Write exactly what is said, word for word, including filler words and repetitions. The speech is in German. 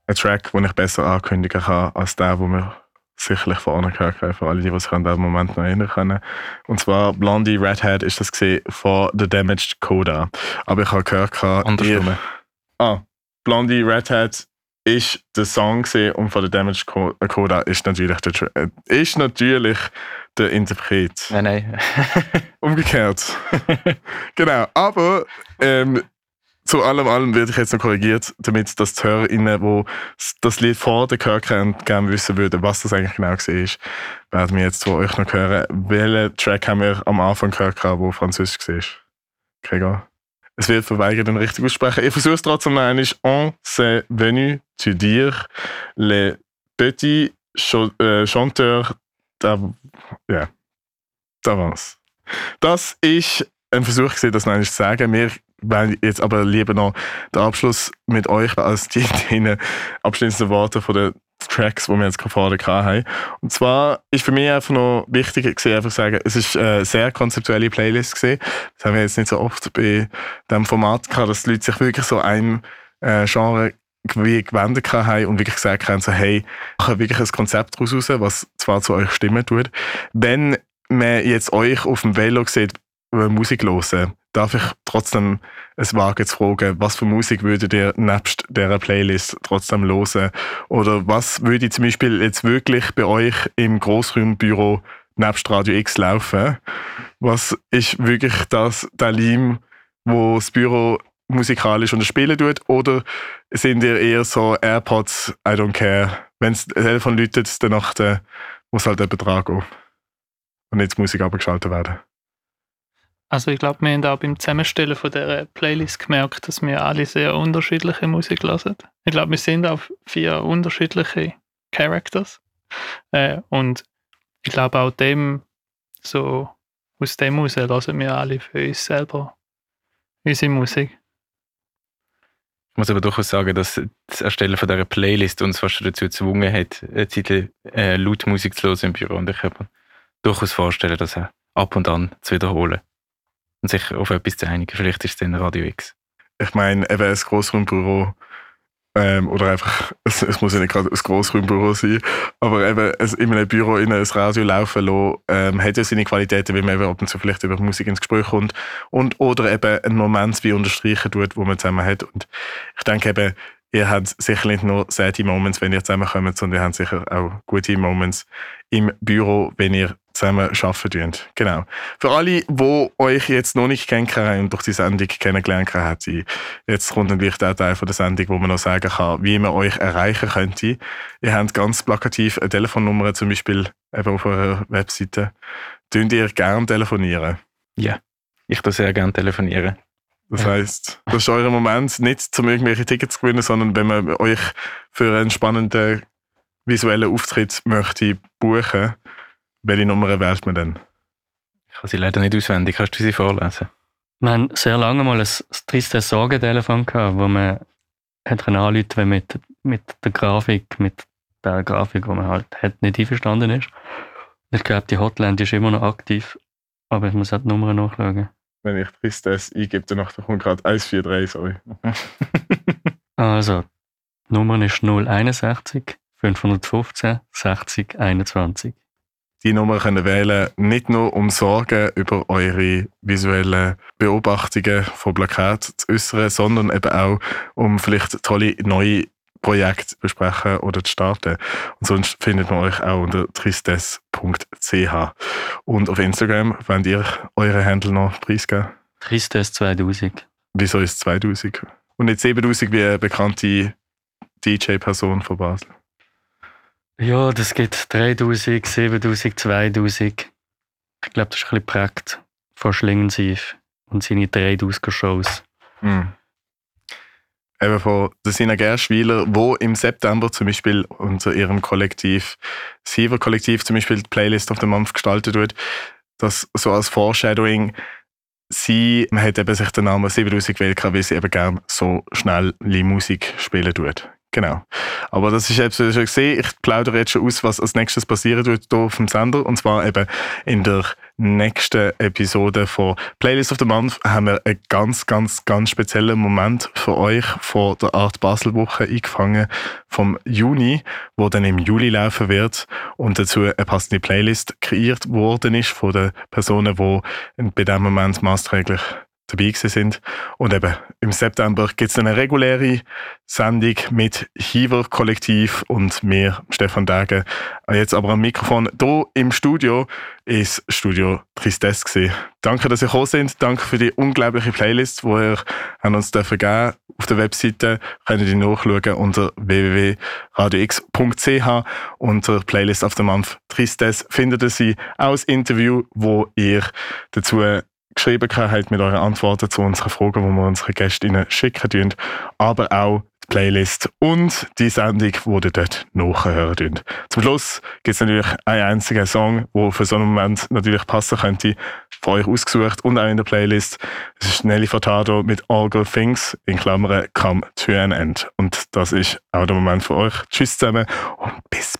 ein Track, den ich besser ankündigen kann, als der, den wir sicherlich vorne gehört haben, für alle, die sich an diesen Moment noch erinnern können. Und zwar Blondie Redhead ist das gesehen von The Damaged Coda. Aber ich habe gehört, Andersrum. Ah, Blondie Redhead ist der Song gesehen und von The Damaged Coda ist natürlich der, Tra- ist natürlich der Interpret. Nein, nein. Umgekehrt. Genau. Aber ähm, zu allem allem werde ich jetzt noch korrigiert, damit dass die HörerInnen, die das Lied vor der gehört haben, gerne wissen würden, was das eigentlich genau war, werden wir jetzt von euch noch hören. Welchen Track haben wir am Anfang gehört, der französisch war? Gregor? Es wird verweigert, den richtig aussprechen. Ich versuche es trotzdem noch einmal. On s'est venu te dire les petits Ch- äh, chanteurs d'Av- ja, d'avance. Das ist ein Versuch gewesen, das noch einmal zu sagen. Wir wollen jetzt aber lieber noch den Abschluss mit euch als die, die abschließenden Worte von den Tracks, die wir jetzt gerade vorher hatten. Und zwar ist für mich einfach noch wichtig gewesen, einfach sagen, es ist eine sehr konzeptuelle Playlist gewesen. Das haben wir jetzt nicht so oft bei diesem Format gehabt, dass die Leute sich wirklich so einem äh, Genre wie gewendet haben und wirklich gesagt haben, so, hey, ich habe wirklich ein Konzept daraus raus, was zwar zu euch stimmen tut. Wenn man jetzt euch auf dem Velo sieht, Musik hören, darf ich trotzdem es wagen zu fragen, was für Musik würdet ihr nebst dieser Playlist trotzdem hören? Oder was würde zum Beispiel jetzt wirklich bei euch im Grossraumbüro nebst Radio X laufen? Was ist wirklich das, der Leim, wo das Büro musikalisch unterspielen tut? Oder sind ihr eher so AirPods, I don't care, wenn das Telefon läutet, dann nach der, muss halt jemand dran gehen und nicht die Musik abgeschaltet werden? Also ich glaube, wir haben auch beim Zusammenstellen von dieser Playlist gemerkt, dass wir alle sehr unterschiedliche Musik hören. Ich glaube, wir sind auf vier unterschiedliche Characters. Äh, und ich glaube auch dem, so aus dem heraus hören wir alle für uns selber unsere Musik. Ich muss aber durchaus sagen, dass das Erstellen von dieser Playlist uns fast dazu gezwungen hat, eine Zeit lang äh, laut Musik zu hören im Büro. Und ich kann mir durchaus vorstellen, das auch ab und an zu wiederholen. Und sich auf etwas zu einigen. Vielleicht ist es dann Radio X. Ich meine, eben ein Grossraumbüro ähm, oder einfach, es, es muss ja nicht gerade ein Grossraumbüro sein, aber eben ein, in einem Büro in ein Radio laufen lassen, ähm, hat ja seine Qualitäten, wie man eben ab und zu vielleicht über Musik ins Gespräch kommt und oder eben einen Moment wie unterstreichen tut, wo man zusammen hat. Und ich denke eben, ihr habt sicher nicht nur sad Moments, wenn ihr zusammenkommt, sondern ihr habt sicher auch gute Moments im Büro, wenn ihr zusammen arbeiten könnt. Genau. Für alle, die euch jetzt noch nicht kennengelernt und durch die Sendung kennengelernt haben, jetzt kommt natürlich der Teil von der Sendung, wo man noch sagen kann, wie man euch erreichen könnte. Ihr habt ganz plakativ eine Telefonnummer, zum Beispiel eben auf eurer Webseite. Könnt ihr gerne telefonieren? Ja, ich tue sehr gerne telefonieren. Das heisst, das ist euer Moment, nicht um irgendwelche Tickets zu gewinnen, sondern wenn man euch für einen spannenden visuellen Auftritt möchte buchen, welche Nummer wählt man denn? Ich habe sie leider nicht auswendig. Kannst du sie vorlesen? Wir haben sehr lange mal ein tristes Sorgentelefon gehabt, wo man hat anrufen konnte, wenn mit, mit der Grafik, mit der Grafik, die man halt hat, nicht einverstanden ist. Ich glaube, die Hotline die ist immer noch aktiv, aber ich muss auch die Nummer nachschauen. Wenn ich Tristes eingebe, dann kommt gerade eins vier drei, sorry. Also, die Nummer ist null eins eins fünf eins fünf sechzig einundzwanzig. Die Nummer können wählen, nicht nur um Sorgen über eure visuellen Beobachtungen von Plakaten zu äußern, sondern eben auch um vielleicht tolle neue Projekte zu besprechen oder zu starten. Und sonst findet man euch auch unter tristes punkt c h. Und auf Instagram, wollt ihr eure Handle noch preisgeben? Tristes zweitausend. Wieso ist es zweitausend? Und nicht siebentausend wie eine bekannte D J-Person von Basel? Ja, das gibt dreitausend, siebentausend, zweitausend. Ich glaube, das ist ein bisschen geprägt von Schlingensief und seine dreitausender Shows. Mm. Eben von der Sina Gerschwiler, wo im September zum Beispiel unter ihrem Kollektiv, Siever Kollektiv zum Beispiel die Playlist auf dem Mampf gestaltet wird, das so als Foreshadowing, sie hat eben sich den Namen siebentausend gewählt, weil sie eben gerne so schnell Musik spielen tut. Genau. Aber das ist jetzt schon gesehen. Ich plaudere jetzt schon aus, was als nächstes passieren wird hier auf dem Sender. Und zwar eben in der nächsten Episode von Playlist of the Month haben wir einen ganz, ganz, ganz speziellen Moment für euch von der Art Basel Woche eingefangen vom Juni, wo dann im Juli laufen wird und dazu eine passende Playlist kreiert worden ist von den Personen, die bei diesem Moment maßgeblich dabei gewesen sind. Und eben im September gibt es eine reguläre Sendung mit Hiver-Kollektiv und mir, Stefan Degen. Jetzt aber am Mikrofon hier im Studio ist Studio Tristesse gewesen. Danke, dass ihr gekommen seid. Danke für die unglaubliche Playlist, die ihr an uns dürfen geben. Auf der Webseite könnt ihr die nachschauen unter w w w punkt radio x punkt c h. Unter Playlist of the Month Tristesse findet ihr sie auch ein Interview, wo ihr dazu geschrieben habt mit euren Antworten zu unseren Fragen, die wir unseren Gästinnen schicken tun, aber auch die Playlist und die Sendung, die ihr dort nachhören könnt. Zum Schluss gibt es natürlich einen einzigen Song, der für so einen Moment natürlich passen könnte, von euch ausgesucht und auch in der Playlist. Das ist Nelly Furtado mit All Good Things, in Klammern Come to an End. Und das ist auch der Moment für euch. Tschüss zusammen und bis